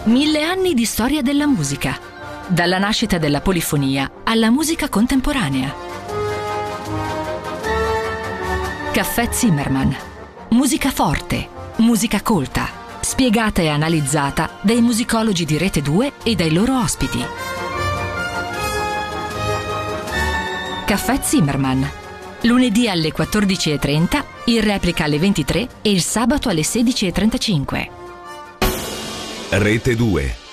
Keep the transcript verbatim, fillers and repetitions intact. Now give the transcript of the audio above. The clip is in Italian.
Mille anni di storia della musica, dalla nascita della polifonia alla musica contemporanea. Caffè Zimmermann. Musica forte, musica colta, spiegata e analizzata dai musicologi di Rete due e dai loro ospiti. Caffè Zimmermann. Lunedì alle quattordici e trenta, in replica alle ventitré e il sabato alle sedici e trentacinque. Rete due.